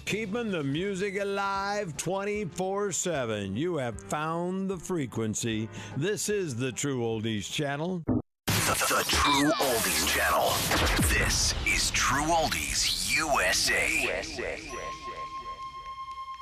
Keeping the music alive 24/7. You have found the frequency. This is the True Oldies Channel. The True Oldies Channel. This is True Oldies USA.